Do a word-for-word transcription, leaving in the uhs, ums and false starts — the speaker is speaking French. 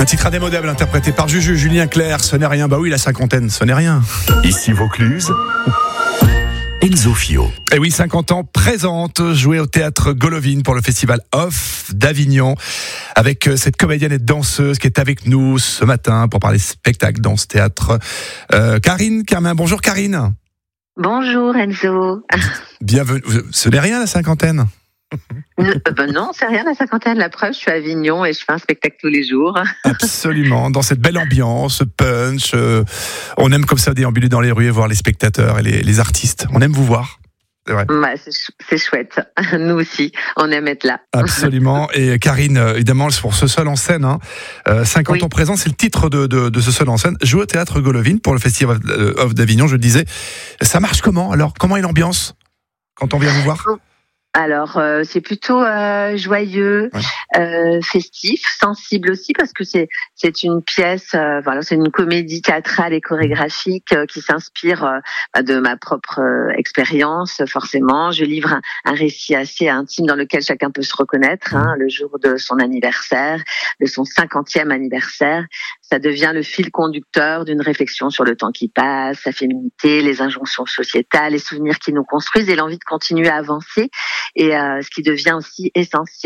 titre indémodable interprété par Juju, Julien Clerc, ce n'est rien. Bah oui, la cinquantaine, ce n'est rien. Ici Vaucluse, Enzo Fio. Et oui, cinquante ans présente, jouée au théâtre Golovin pour le festival Off d'Avignon, avec cette comédienne et danseuse qui est avec nous ce matin pour parler spectacle dans ce théâtre. Euh, Karine Carmin, bonjour Karine. Bonjour Enzo. Bienvenue. Ce n'est rien la cinquantaine. Euh, ben non, c'est rien la cinquantaine. La preuve, je suis à Avignon et je fais un spectacle tous les jours. Absolument, dans cette belle ambiance, punch. Euh, on aime comme ça déambuler dans les rues et voir les spectateurs et les, les artistes. On aime vous voir. C'est vrai. Bah, c'est, ch- c'est chouette. Nous aussi, on aime être là. Absolument. Et Karine, évidemment, pour ce seul en scène, hein, euh, cinquante Oui. ans présent, c'est le titre de, de, de ce seul en scène. Jouer au théâtre Golovin pour le festival Off d'Avignon, je le disais. Ça marche comment alors? Comment est l'ambiance quand on vient vous voir? Alors, euh, c'est plutôt euh, joyeux, Ouais. euh, festif, sensible aussi, parce que c'est c'est une pièce, euh, voilà, c'est une comédie théâtrale et chorégraphique euh, qui s'inspire euh, de ma propre euh, expérience. Forcément, je livre un, un récit assez intime dans lequel chacun peut se reconnaître. Hein, le jour de son anniversaire, de son cinquantième anniversaire, ça devient le fil conducteur d'une réflexion sur le temps qui passe, sa féminité, les injonctions sociétales, les souvenirs qui nous construisent et l'envie de continuer à avancer. Et euh, ce qui devient aussi essentiel.